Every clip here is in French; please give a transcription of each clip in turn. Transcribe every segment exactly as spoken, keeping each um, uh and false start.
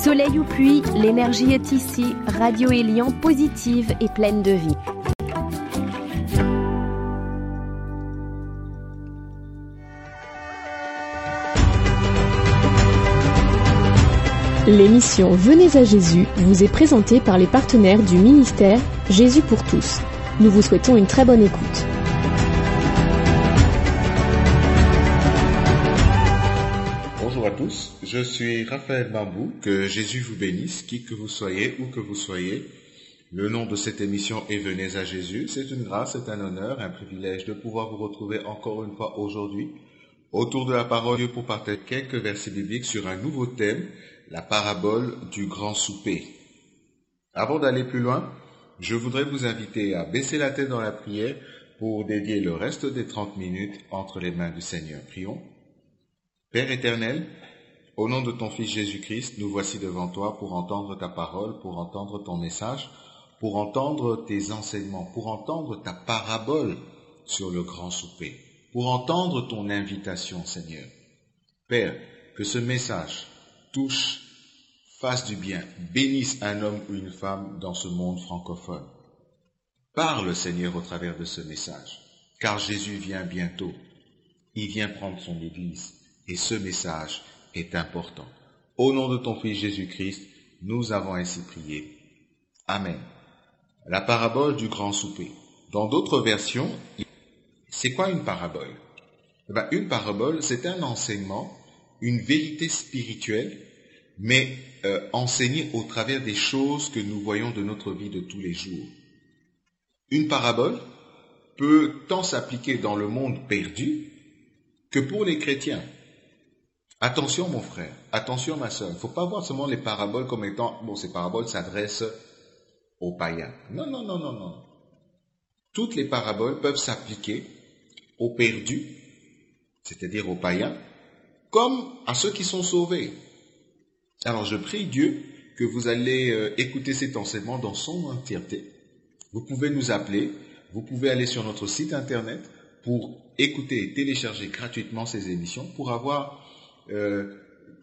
Soleil ou pluie, l'énergie est ici. Radio Élian, positive et pleine de vie. L'émission Venez à Jésus vous est présentée par les partenaires du ministère Jésus pour tous. Nous vous souhaitons une très bonne écoute. Bonjour à tous, je suis Raphaël Bambou, que Jésus vous bénisse, qui que vous soyez, où que vous soyez. Le nom de cette émission est Venez à Jésus. C'est une grâce, c'est un honneur, un privilège de pouvoir vous retrouver encore une fois aujourd'hui autour de la parole de Dieu pour partager quelques versets bibliques sur un nouveau thème, la parabole du grand souper. Avant d'aller plus loin, je voudrais vous inviter à baisser la tête dans la prière pour dédier le reste des trente minutes entre les mains du Seigneur. Prions. Père éternel, au nom de ton Fils Jésus-Christ, nous voici devant toi pour entendre ta parole, pour entendre ton message, pour entendre tes enseignements, pour entendre ta parabole sur le grand souper, pour entendre ton invitation, Seigneur. Père, que ce message touche, fasse du bien, bénisse un homme ou une femme dans ce monde francophone. Parle, Seigneur, au travers de ce message, car Jésus vient bientôt. Il vient prendre son Église, et ce message est important. Au nom de ton Fils Jésus-Christ, nous avons ainsi prié. Amen. La parabole du grand souper. Dans d'autres versions, c'est quoi une parabole? Eh bien, une parabole, c'est un enseignement, une vérité spirituelle, mais euh, enseignée au travers des choses que nous voyons de notre vie de tous les jours. Une parabole peut tant s'appliquer dans le monde perdu que pour les chrétiens. Attention mon frère, attention ma sœur, il ne faut pas voir seulement les paraboles comme étant, bon, ces paraboles s'adressent aux païens. Non, non, non, non, non. Toutes les paraboles peuvent s'appliquer aux perdus, c'est-à-dire aux païens, comme à ceux qui sont sauvés. Alors je prie Dieu que vous allez euh, écouter cet enseignement dans son entièreté. Vous pouvez nous appeler, vous pouvez aller sur notre site internet pour écouter et télécharger gratuitement ces émissions pour avoir euh,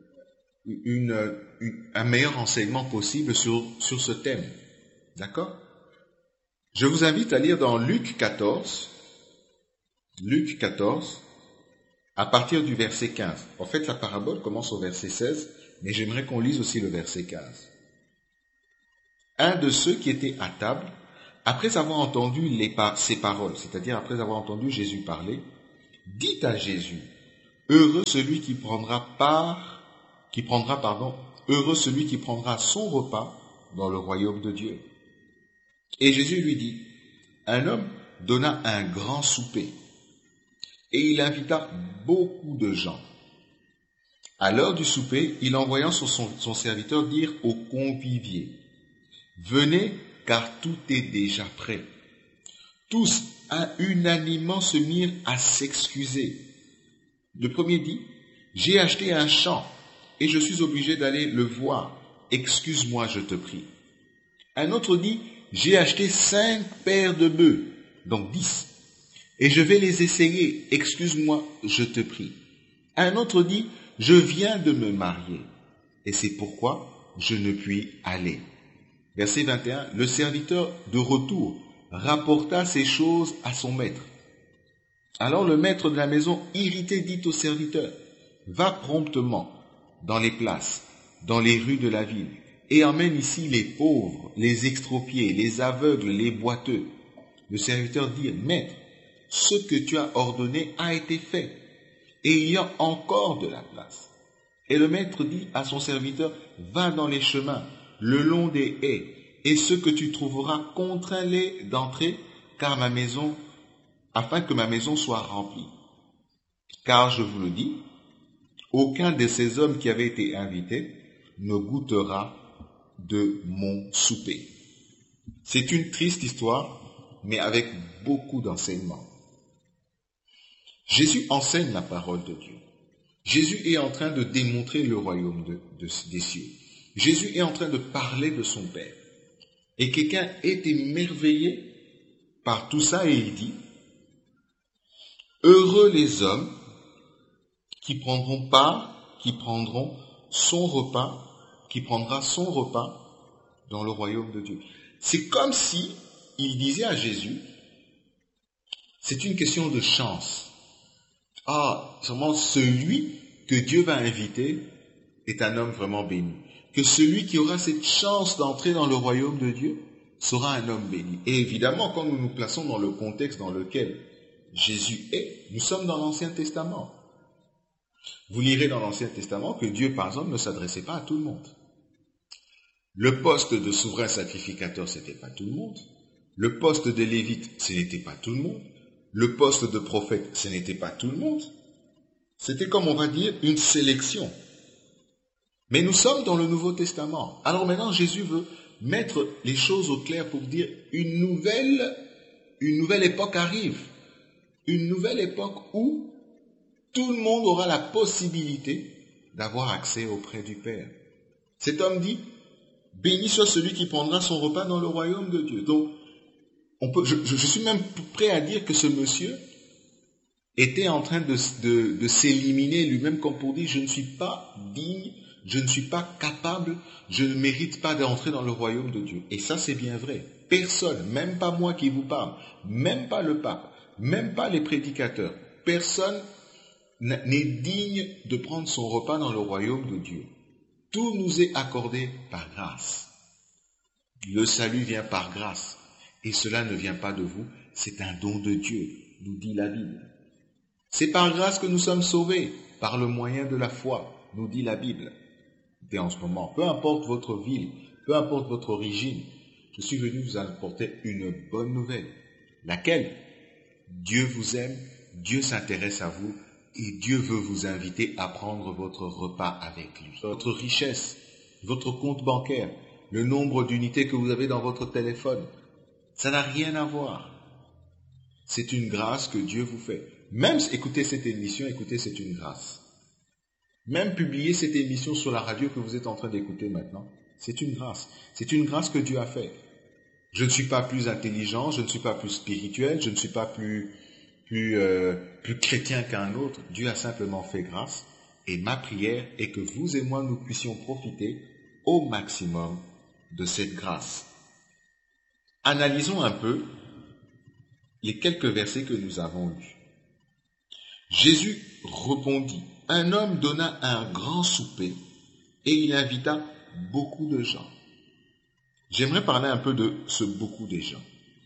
une, une, un meilleur enseignement possible sur, sur ce thème. D'accord? Je vous invite à lire dans Luc quatorze, Luc quatorze, à partir du verset quinze. En fait, la parabole commence au verset seize, mais j'aimerais qu'on lise aussi le verset quinze. Un de ceux qui étaient à table, après avoir entendu les par- ces paroles, c'est-à-dire après avoir entendu Jésus parler, dit à Jésus, heureux celui qui prendra part, qui prendra, pardon, heureux celui qui prendra son repas dans le royaume de Dieu. Et Jésus lui dit, un homme donna un grand souper, et il invita beaucoup de gens. À l'heure du souper, il envoya son, son, son serviteur dire aux conviviers, venez, car tout est déjà prêt. Tous, à unanimement, se mirent à s'excuser. Le premier dit, j'ai acheté un champ, et je suis obligé d'aller le voir. Excuse-moi, je te prie. Un autre dit, j'ai acheté cinq paires de bœufs, donc dix, et je vais les essayer. Excuse-moi, je te prie. Un autre dit, je viens de me marier, et c'est pourquoi je ne puis aller. Verset vingt et un, le serviteur de retour rapporta ces choses à son maître. Alors le maître de la maison, irrité, dit au serviteur, va promptement dans les places, dans les rues de la ville, et emmène ici les pauvres, les extropiés, les aveugles, les boiteux. Le serviteur dit, maître, ce que tu as ordonné a été fait, et il y a encore de la place. Et le maître dit à son serviteur, va dans les chemins, le long des haies, et ce que tu trouveras, contrains-les d'entrer, car ma maison, afin que ma maison soit remplie. Car je vous le dis, aucun de ces hommes qui avaient été invités ne goûtera de mon souper. C'est une triste histoire, mais avec beaucoup d'enseignements. Jésus enseigne la parole de Dieu. Jésus est en train de démontrer le royaume de, de, des cieux. Jésus est en train de parler de son Père. Et quelqu'un est émerveillé par tout ça et il dit, heureux les hommes qui prendront part, qui prendront son repas qui prendra son repas dans le royaume de Dieu. C'est comme si il disait à Jésus, c'est une question de chance. Ah, sûrement celui que Dieu va inviter est un homme vraiment béni. Que celui qui aura cette chance d'entrer dans le royaume de Dieu sera un homme béni. Et évidemment, quand nous nous plaçons dans le contexte dans lequel Jésus est, nous sommes dans l'Ancien Testament. Vous lirez dans l'Ancien Testament que Dieu, par exemple, ne s'adressait pas à tout le monde. Le poste de souverain sacrificateur, ce n'était pas tout le monde. Le poste de lévite, ce n'était pas tout le monde. Le poste de prophète, ce n'était pas tout le monde. C'était, comme on va dire, une sélection. Mais nous sommes dans le Nouveau Testament. Alors maintenant, Jésus veut mettre les choses au clair pour dire une nouvelle, une nouvelle époque arrive. Une nouvelle époque où tout le monde aura la possibilité d'avoir accès auprès du Père. Cet homme dit, béni soit celui qui prendra son repas dans le royaume de Dieu. Donc, on peut, je, je suis même prêt à dire que ce monsieur était en train de, de, de s'éliminer lui-même comme pour dire, je ne suis pas digne, je ne suis pas capable, je ne mérite pas d'entrer dans le royaume de Dieu. Et ça, c'est bien vrai. Personne, même pas moi qui vous parle, même pas le pape, même pas les prédicateurs, personne n'est digne de prendre son repas dans le royaume de Dieu. Tout nous est accordé par grâce. Le salut vient par grâce. Et cela ne vient pas de vous, c'est un don de Dieu, nous dit la Bible. C'est par grâce que nous sommes sauvés, par le moyen de la foi, nous dit la Bible. Et en ce moment, peu importe votre ville, peu importe votre origine, je suis venu vous apporter une bonne nouvelle. Laquelle? Dieu vous aime, Dieu s'intéresse à vous, et Dieu veut vous inviter à prendre votre repas avec lui. Votre richesse, votre compte bancaire, le nombre d'unités que vous avez dans votre téléphone, ça n'a rien à voir. C'est une grâce que Dieu vous fait. Même écouter cette émission, écoutez, c'est une grâce. Même publier cette émission sur la radio que vous êtes en train d'écouter maintenant, c'est une grâce. C'est une grâce que Dieu a faite. Je ne suis pas plus intelligent, je ne suis pas plus spirituel, je ne suis pas plus, plus, euh, plus chrétien qu'un autre. Dieu a simplement fait grâce. Et ma prière est que vous et moi, nous puissions profiter au maximum de cette grâce. Analysons un peu les quelques versets que nous avons lus. Jésus répondit, un homme donna un grand souper et il invita beaucoup de gens. J'aimerais parler un peu de ce beaucoup de gens.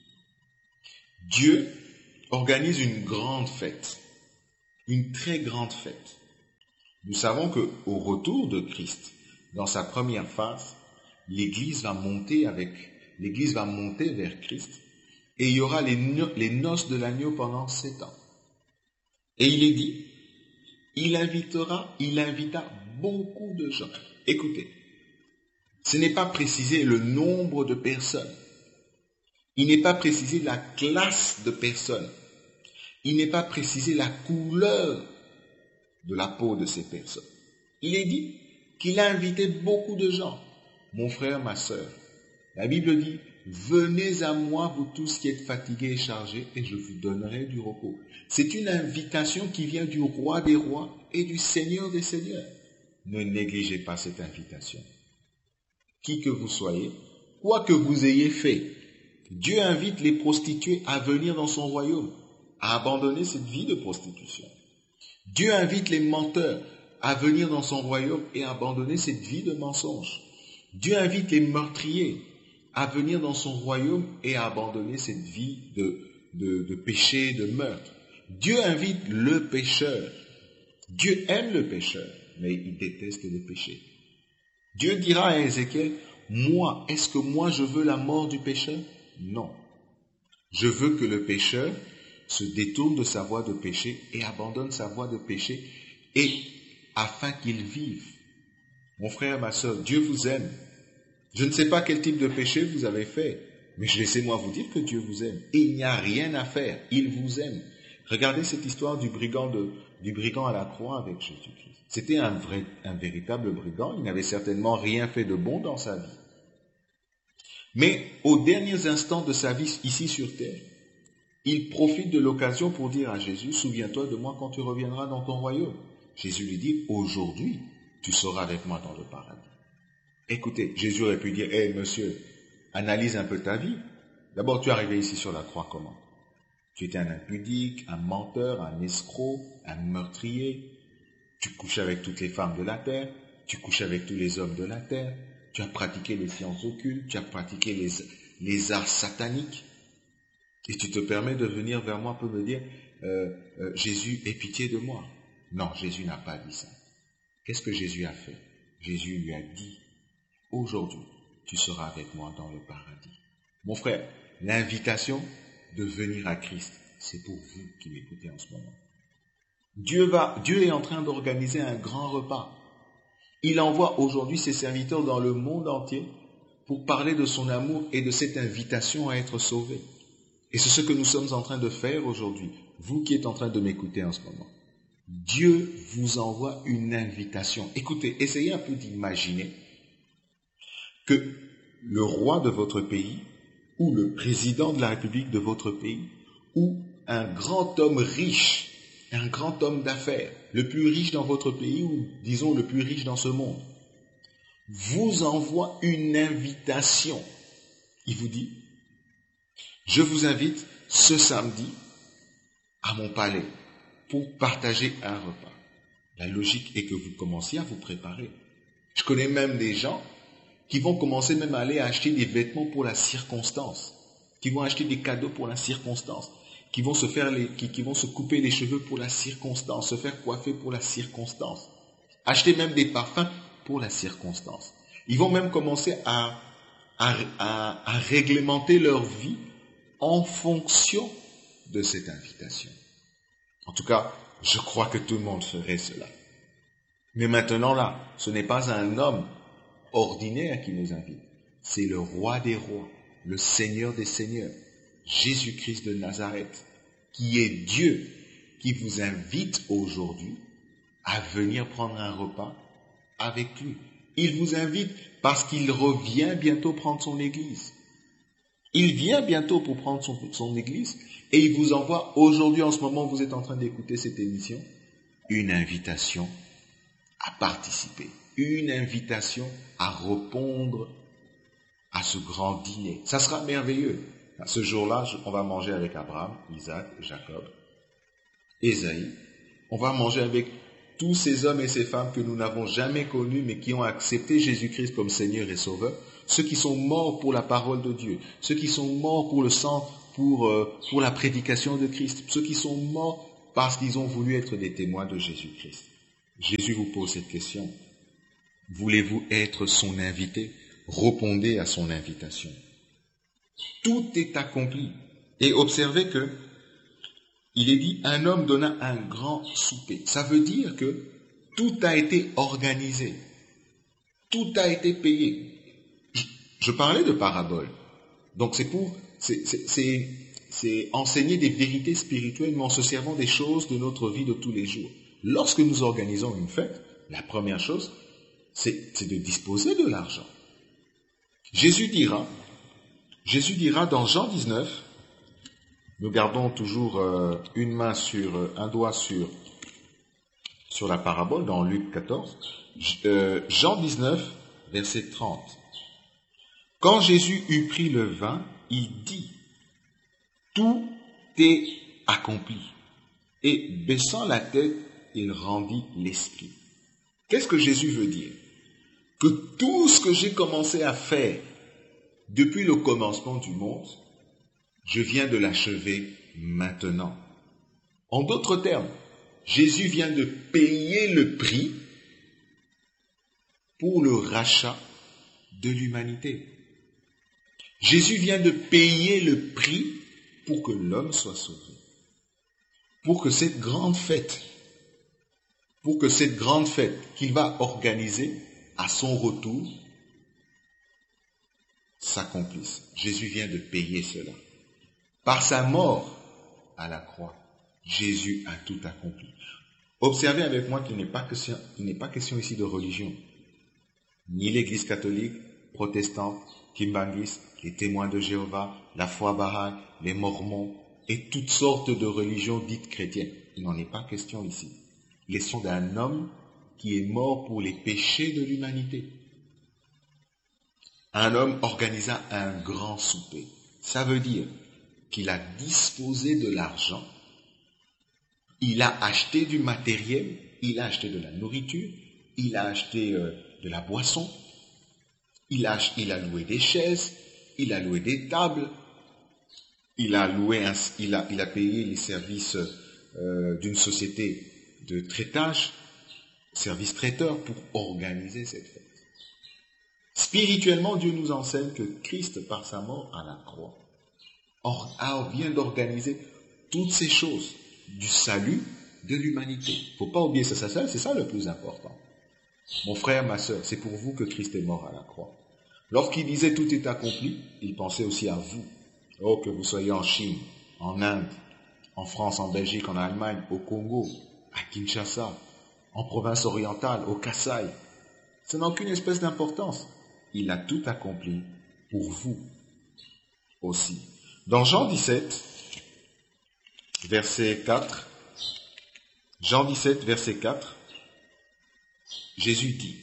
Dieu organise une grande fête, une très grande fête. Nous savons qu'au retour de Christ, dans sa première phase, l'Église va monter avec, l'Église va monter vers Christ et il y aura les, no- les noces de l'agneau pendant sept ans. Et il est dit, il invitera, il invita beaucoup de gens. Écoutez, ce n'est pas précisé le nombre de personnes. Il n'est pas précisé la classe de personnes. Il n'est pas précisé la couleur de la peau de ces personnes. Il est dit qu'il a invité beaucoup de gens. Mon frère, ma sœur, la Bible dit, venez à moi, vous tous qui êtes fatigués et chargés, et je vous donnerai du repos. C'est une invitation qui vient du roi des rois et du Seigneur des seigneurs. Ne négligez pas cette invitation. Qui que vous soyez, quoi que vous ayez fait, Dieu invite les prostituées à venir dans son royaume, à abandonner cette vie de prostitution. Dieu invite les menteurs à venir dans son royaume et à abandonner cette vie de mensonge. Dieu invite les meurtriers à venir dans son royaume et à abandonner cette vie de, de, de péché, de meurtre. Dieu invite le pécheur. Dieu aime le pécheur, mais il déteste le péché. Dieu dira à Ézéchiel, moi, est-ce que moi je veux la mort du pécheur? Non. Je veux que le pécheur se détourne de sa voie de péché et abandonne sa voie de péché et afin qu'il vive. Mon frère, ma soeur, Dieu vous aime. Je ne sais pas quel type de péché vous avez fait, mais laissez-moi vous dire que Dieu vous aime. Et il n'y a rien à faire, il vous aime. Regardez cette histoire du brigand, de, du brigand à la croix avec Jésus-Christ. C'était un, vrai, un véritable brigand, il n'avait certainement rien fait de bon dans sa vie. Mais aux derniers instants de sa vie ici sur terre, il profite de l'occasion pour dire à Jésus, souviens-toi de moi quand tu reviendras dans ton royaume. Jésus lui dit, aujourd'hui, tu seras avec moi dans le paradis. Écoutez, Jésus aurait pu dire, hé, monsieur, analyse un peu ta vie. D'abord, tu es arrivé ici sur la croix comment? Tu étais un impudique, un menteur, un escroc, un meurtrier. Tu couchais avec toutes les femmes de la terre. Tu couchais avec tous les hommes de la terre. Tu as pratiqué les sciences occultes. Tu as pratiqué les, les arts sataniques. Et tu te permets de venir vers moi pour me dire, euh, euh, Jésus, aie pitié de moi. Non, Jésus n'a pas dit ça. Qu'est-ce que Jésus a fait? Jésus lui a dit, aujourd'hui, tu seras avec moi dans le paradis. Mon frère, l'invitation de venir à Christ, c'est pour vous qui m'écoutez en ce moment. Dieu va, Dieu est en train d'organiser un grand repas. Il envoie aujourd'hui ses serviteurs dans le monde entier pour parler de son amour et de cette invitation à être sauvés. Et c'est ce que nous sommes en train de faire aujourd'hui, vous qui êtes en train de m'écouter en ce moment. Dieu vous envoie une invitation. Écoutez, essayez un peu d'imaginer que le roi de votre pays, ou le président de la République de votre pays, ou un grand homme riche, un grand homme d'affaires, le plus riche dans votre pays, ou disons le plus riche dans ce monde, vous envoie une invitation. Il vous dit, je vous invite ce samedi à mon palais pour partager un repas. La logique est que vous commenciez à vous préparer. Je connais même des gens qui vont commencer même à aller acheter des vêtements pour la circonstance, qui vont acheter des cadeaux pour la circonstance, qui vont se faire les, qui, qui vont se couper les cheveux pour la circonstance, se faire coiffer pour la circonstance, acheter même des parfums pour la circonstance. Ils vont même commencer à, à, à, à réglementer leur vie en fonction de cette invitation. En tout cas, je crois que tout le monde ferait cela. Mais maintenant là, ce n'est pas un homme ordinaire qui nous invite. C'est le roi des rois, le Seigneur des seigneurs, Jésus-Christ de Nazareth, qui est Dieu, qui vous invite aujourd'hui à venir prendre un repas avec lui. Il vous invite parce qu'il revient bientôt prendre son église. Il vient bientôt pour prendre son, son église et il vous envoie aujourd'hui, en ce moment où vous êtes en train d'écouter cette émission, une invitation à participer, une invitation à répondre à ce grand dîner. Ça sera merveilleux. À ce jour-là, on va manger avec Abraham, Isaac, Jacob, Ésaïe. On va manger avec tous ces hommes et ces femmes que nous n'avons jamais connus, mais qui ont accepté Jésus-Christ comme Seigneur et Sauveur. Ceux qui sont morts pour la parole de Dieu, ceux qui sont morts pour le sang, pour, euh, pour la prédication de Christ, ceux qui sont morts parce qu'ils ont voulu être des témoins de Jésus-Christ. Jésus vous pose cette question. Voulez-vous être son invité? Répondez à son invitation. Tout est accompli. Et observez que il est dit, un homme donna un grand souper. Ça veut dire que tout a été organisé. Tout a été payé. Je, je parlais de parabole. Donc c'est pour, c'est, c'est, c'est, c'est enseigner des vérités spirituelles, mais en se servant des choses de notre vie de tous les jours. Lorsque nous organisons une fête, la première chose, c'est, c'est de disposer de l'argent. Jésus dira, Jésus dira dans Jean dix-neuf, nous gardons toujours euh, une main sur, euh, un doigt sur, sur la parabole dans Luc quatorze, euh, Jean dix-neuf, verset trente. Quand Jésus eut pris le vin, il dit, tout est accompli. Et baissant la tête, il rendit l'esprit. Qu'est-ce que Jésus veut dire? Que tout ce que j'ai commencé à faire depuis le commencement du monde, je viens de l'achever maintenant. En d'autres termes, Jésus vient de payer le prix pour le rachat de l'humanité. Jésus vient de payer le prix pour que l'homme soit sauvé. Pour que cette grande fête, pour que cette grande fête qu'il va organiser à son retour s'accomplisse. Jésus vient de payer cela. Par sa mort à la croix, Jésus a tout accompli. Observez avec moi qu'il n'est pas question, il n'est pas question ici de religion. Ni l'Église catholique, protestante, Kimbangis, les témoins de Jéhovah, la foi Baha'i, les Mormons et toutes sortes de religions dites chrétiennes. Il n'en est pas question ici. Il est question d'un homme qui est mort pour les péchés de l'humanité. un homme organisa un grand souper. Ça veut dire qu'il a disposé de l'argent, il a acheté du matériel, il a acheté de la nourriture, il a acheté euh, de la boisson, il a, il a loué des chaises, il a loué des tables, il a loué, un, il a, il a payé les services euh, d'une société de traitage, service traiteur, pour organiser cette fête. Spirituellement, Dieu nous enseigne que Christ, par sa mort à la croix, or, or, vient d'organiser toutes ces choses du salut de l'humanité. Il ne faut pas oublier ça, ça, ça, c'est ça le plus important. Mon frère, ma sœur, c'est pour vous que Christ est mort à la croix. Lorsqu'il disait tout est accompli, il pensait aussi à vous. Oh, que vous soyez en Chine, en Inde, en France, en Belgique, en Allemagne, au Congo, à Kinshasa, en province orientale, au Kasaï. Ça n'a aucune espèce d'importance. Il a tout accompli pour vous aussi. Dans Jean dix-sept, verset quatre, Jean dix-sept, verset quatre, Jésus dit,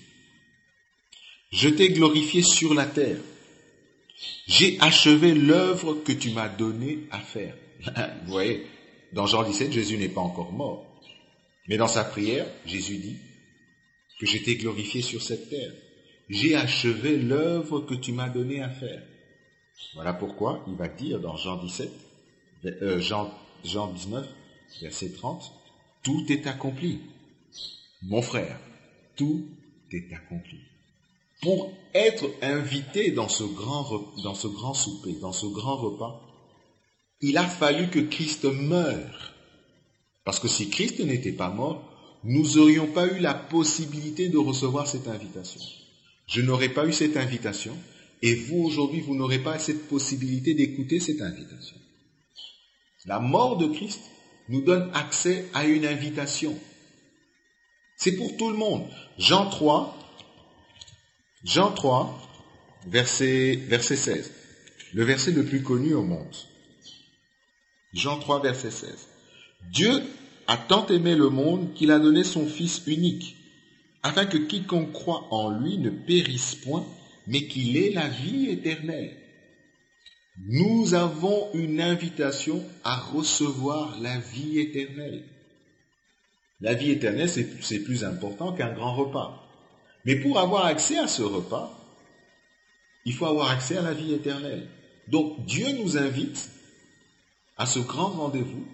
« Je t'ai glorifié sur la terre. J'ai achevé l'œuvre que tu m'as donné à faire. » Vous voyez, dans Jean dix-sept, Jésus n'est pas encore mort. Mais dans sa prière, Jésus dit que je t'ai glorifié sur cette terre. J'ai achevé l'œuvre que tu m'as donné à faire. Voilà pourquoi il va dire dans Jean dix-sept, euh, Jean, Jean dix-neuf, verset trente, « Tout est accompli. » Mon frère, tout est accompli. Pour être invité dans ce grand, dans ce grand souper, dans ce grand repas, il a fallu que Christ meure. Parce que si Christ n'était pas mort, nous n'aurions pas eu la possibilité de recevoir cette invitation. Je n'aurais pas eu cette invitation, et vous aujourd'hui, vous n'aurez pas cette possibilité d'écouter cette invitation. La mort de Christ nous donne accès à une invitation. C'est pour tout le monde. Jean trois, Jean trois, verset, verset seize. Le verset le plus connu au monde. Jean trois, verset seize. Dieu a tant aimé le monde qu'il a donné son Fils unique, afin que quiconque croit en lui ne périsse point, mais qu'il ait la vie éternelle. Nous avons une invitation à recevoir la vie éternelle. La vie éternelle, c'est, c'est plus important qu'un grand repas. Mais pour avoir accès à ce repas, il faut avoir accès à la vie éternelle. Donc Dieu nous invite à ce grand rendez-vous,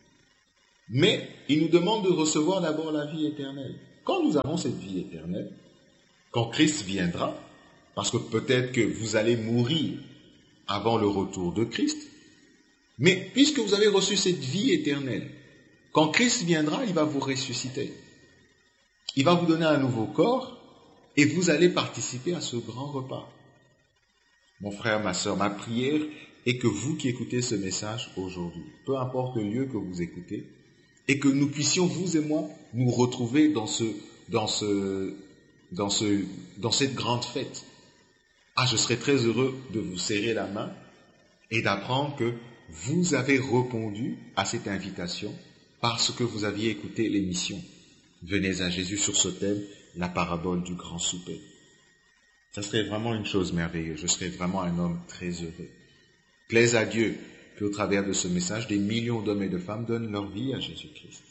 mais il nous demande de recevoir d'abord la vie éternelle. Quand nous avons cette vie éternelle, quand Christ viendra, parce que peut-être que vous allez mourir avant le retour de Christ, mais puisque vous avez reçu cette vie éternelle, quand Christ viendra, il va vous ressusciter. Il va vous donner un nouveau corps et vous allez participer à ce grand repas. Mon frère, ma sœur, ma prière est que vous qui écoutez ce message aujourd'hui, peu importe le lieu que vous écoutez, et que nous puissions, vous et moi, nous retrouver dans ce, dans ce, dans ce, dans cette grande fête. Ah, je serais très heureux de vous serrer la main et d'apprendre que vous avez répondu à cette invitation parce que vous aviez écouté l'émission « Venez à Jésus » sur ce thème, la parabole du grand souper. Ça serait vraiment une chose merveilleuse. Je serais vraiment un homme très heureux. Plaise à Dieu qu'au travers de ce message, des millions d'hommes et de femmes donnent leur vie à Jésus-Christ.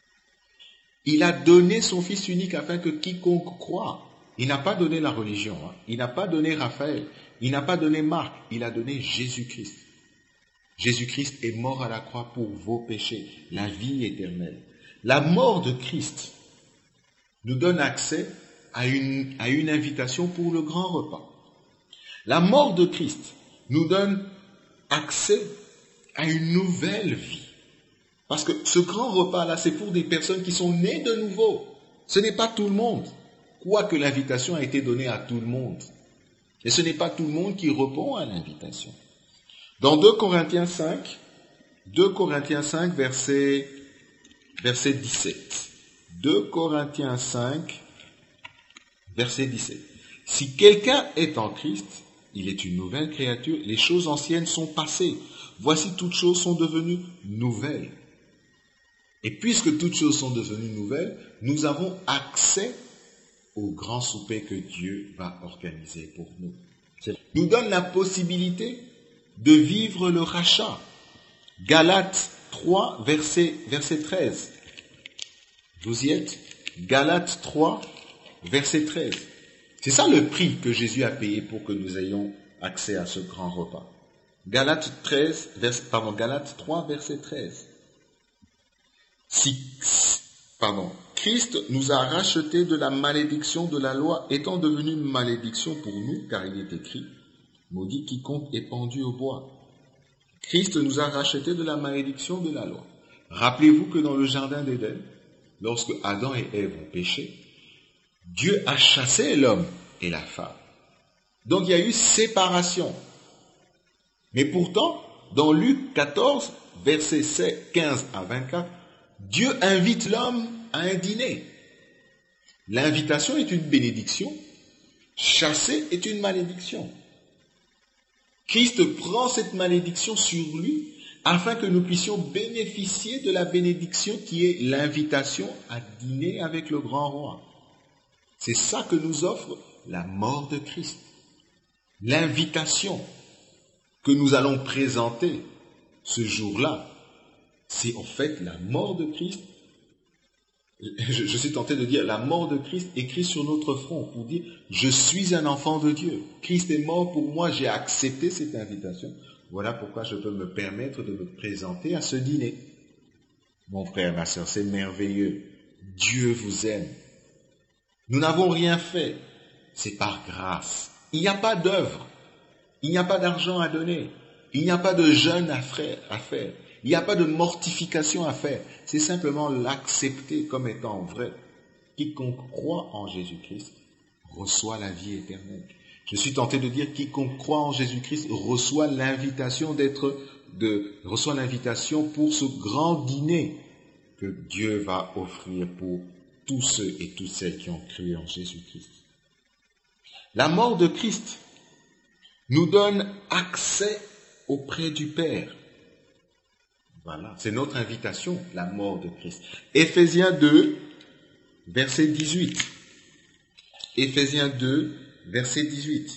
Il a donné son Fils unique afin que quiconque croit. Il n'a pas donné la religion, hein. Il n'a pas donné Raphaël, il n'a pas donné Marc, il a donné Jésus-Christ. Jésus-Christ est mort à la croix pour vos péchés, la vie éternelle. La mort de Christ nous donne accès à une, à une invitation pour le grand repas. La mort de Christ nous donne accès à une nouvelle vie. Parce que ce grand repas-là, c'est pour des personnes qui sont nées de nouveau. Ce n'est pas tout le monde. Quoique l'invitation a été donnée à tout le monde. Et ce n'est pas tout le monde qui répond à l'invitation. Dans deux Corinthiens cinq, deux Corinthiens cinq, verset, verset dix-sept. deux Corinthiens cinq, verset dix-sept. Si quelqu'un est en Christ, il est une nouvelle créature, les choses anciennes sont passées. Voici, toutes choses sont devenues nouvelles. Et puisque toutes choses sont devenues nouvelles, nous avons accès au grand souper que Dieu va organiser pour nous. nous donne la possibilité de vivre le rachat. Galates trois, verset, verset treize. Vous y êtes? Galates trois, verset treize. C'est ça le prix que Jésus a payé pour que nous ayons accès à ce grand repas. Galates treize, vers, pardon, Galates trois, verset treize. Si, pardon, Christ nous a rachetés de la malédiction de la loi, étant devenu une malédiction pour nous, car il est écrit, maudit quiconque est pendu au bois. Christ nous a rachetés de la malédiction de la loi. Rappelez-vous que dans le jardin d'Éden, lorsque Adam et Ève ont péché, Dieu a chassé l'homme et la femme. Donc il y a eu séparation. Mais pourtant, dans Luc quatorze, versets quinze à vingt-quatre, Dieu invite l'homme à un dîner. L'invitation est une bénédiction, chasser est une malédiction. Christ prend cette malédiction sur lui afin que nous puissions bénéficier de la bénédiction qui est l'invitation à dîner avec le grand roi. C'est ça que nous offre la mort de Christ. L'invitation que nous allons présenter ce jour-là, c'est en fait la mort de Christ. Je, je suis tenté de dire la mort de Christ écrit sur notre front pour dire je suis un enfant de Dieu. Christ est mort pour moi, j'ai accepté cette invitation. Voilà pourquoi je peux me permettre de me présenter à ce dîner. Mon frère, ma sœur, c'est merveilleux. Dieu vous aime. Nous n'avons rien fait. C'est par grâce. Il n'y a pas d'œuvre. Il n'y a pas d'argent à donner. Il n'y a pas de jeûne à faire. Il n'y a pas de mortification à faire. C'est simplement l'accepter comme étant vrai. Quiconque croit en Jésus-Christ reçoit la vie éternelle. Je suis tenté de dire quiconque croit en Jésus-Christ reçoit l'invitation d'être, de, reçoit l'invitation pour ce grand dîner que Dieu va offrir pour tous ceux et toutes celles qui ont cru en Jésus-Christ. La mort de Christ nous donne accès auprès du Père. Voilà, c'est notre invitation, la mort de Christ. Éphésiens deux, verset dix-huit. Éphésiens deux, verset dix-huit.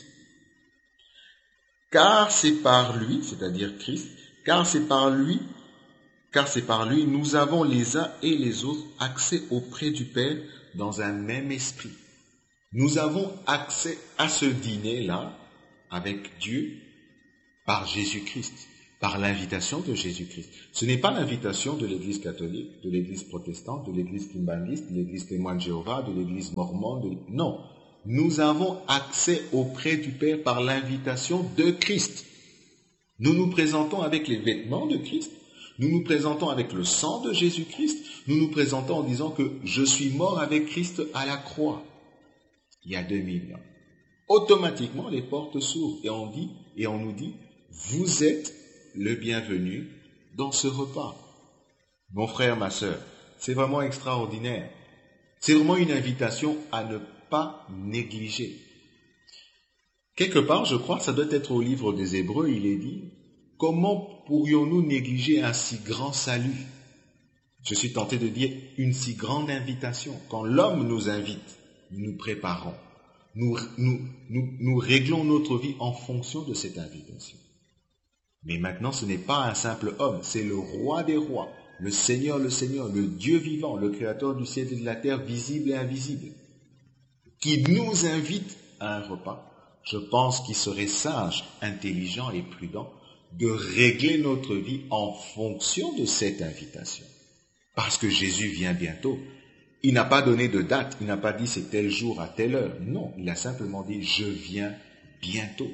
Car c'est par lui, c'est-à-dire Christ, car c'est par lui, car c'est par lui, nous avons les uns et les autres accès auprès du Père dans un même esprit. Nous avons accès à ce dîner-là avec Dieu par Jésus-Christ, par l'invitation de Jésus-Christ. Ce n'est pas l'invitation de l'Église catholique, de l'Église protestante, de l'Église kimbaniste, de l'Église témoin de Jéhovah, de l'Église mormone. De... Non, nous avons accès auprès du Père par l'invitation de Christ. Nous nous présentons avec les vêtements de Christ, nous nous présentons avec le sang de Jésus-Christ, nous nous présentons en disant que je suis mort avec Christ à la croix, il y a deux mille ans. Automatiquement, les portes s'ouvrent et on dit, et on nous dit, vous êtes le bienvenu dans ce repas. Mon frère, ma sœur, c'est vraiment extraordinaire. C'est vraiment une invitation à ne pas négliger. Quelque part, je crois, ça doit être au livre des Hébreux, il est dit, comment pourrions-nous négliger un si grand salut? Je suis tenté de dire une si grande invitation. Quand l'homme nous invite, nous nous préparons. Nous, nous, nous, nous réglons notre vie en fonction de cette invitation. Mais maintenant, ce n'est pas un simple homme, c'est le roi des rois, le Seigneur, le Seigneur, le Dieu vivant, le Créateur du ciel et de la terre, visible et invisible, qui nous invite à un repas. Je pense qu'il serait sage, intelligent et prudent de régler notre vie en fonction de cette invitation. Parce que Jésus vient bientôt. Il n'a pas donné de date, il n'a pas dit c'est tel jour à telle heure. Non, il a simplement dit je viens bientôt.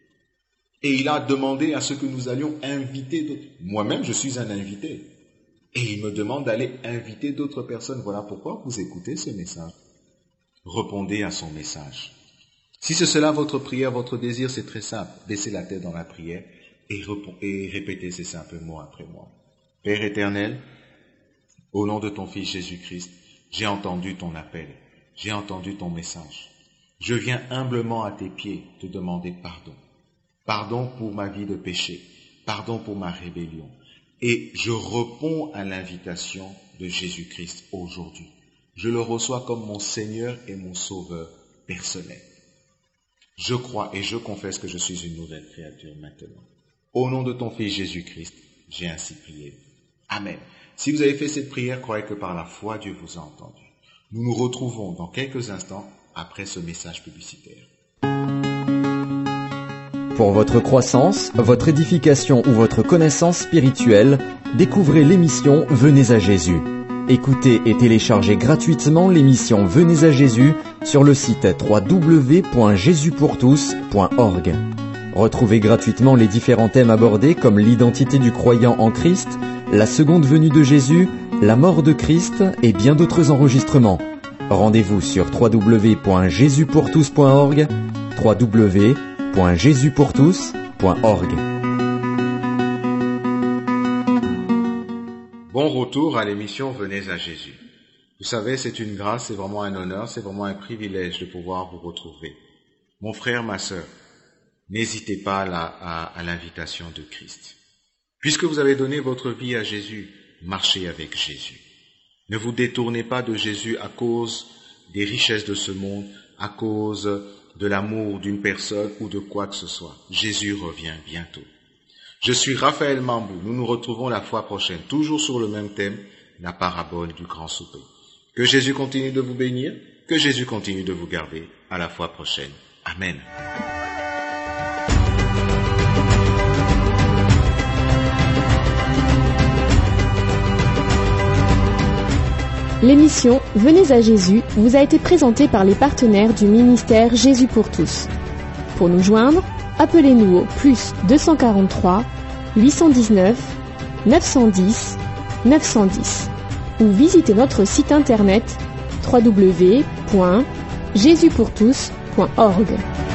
Et il a demandé à ce que nous allions inviter d'autres. Moi-même, je suis un invité. Et il me demande d'aller inviter d'autres personnes. Voilà pourquoi vous écoutez ce message. Répondez à son message. Si c'est cela votre prière, votre désir, c'est très simple. Baissez la tête dans la prière et, et répétez ces simples mots après moi. Père éternel, au nom de ton Fils Jésus-Christ, j'ai entendu ton appel, j'ai entendu ton message. Je viens humblement à tes pieds te demander pardon. Pardon pour ma vie de péché, pardon pour ma rébellion. Et je réponds à l'invitation de Jésus-Christ aujourd'hui. Je le reçois comme mon Seigneur et mon Sauveur personnel. Je crois et je confesse que je suis une nouvelle créature maintenant. Au nom de ton Fils Jésus-Christ, j'ai ainsi prié. Amen. Si vous avez fait cette prière, croyez que par la foi, Dieu vous a entendu. Nous nous retrouvons dans quelques instants après ce message publicitaire. Pour votre croissance, votre édification ou votre connaissance spirituelle, découvrez l'émission Venez à Jésus. Écoutez et téléchargez gratuitement l'émission Venez à Jésus sur le site w w w point jésus pour tous point org. Retrouvez gratuitement les différents thèmes abordés comme l'identité du croyant en Christ, la seconde venue de Jésus, la mort de Christ et bien d'autres enregistrements. Rendez-vous sur w w w point jésus pour tous point org, w w w point jésus pour tous point org. Bon retour à l'émission Venez à Jésus. Vous savez, c'est une grâce, c'est vraiment un honneur, c'est vraiment un privilège de pouvoir vous retrouver. Mon frère, ma sœur, n'hésitez pas à, la, à, à l'invitation de Christ. Puisque vous avez donné votre vie à Jésus, marchez avec Jésus. Ne vous détournez pas de Jésus à cause des richesses de ce monde, à cause de l'amour d'une personne ou de quoi que ce soit. Jésus revient bientôt. Je suis Raphaël Mambou. Nous nous retrouvons la fois prochaine, toujours sur le même thème, la parabole du grand souper. Que Jésus continue de vous bénir, que Jésus continue de vous garder. À la fois prochaine. Amen. L'émission Venez à Jésus vous a été présentée par les partenaires du ministère Jésus pour tous. Pour nous joindre, appelez-nous au plus deux cent quarante-trois, huit cent dix-neuf, neuf cent dix, neuf cent dix ou visitez notre site internet w w w point jésus pour tous point org.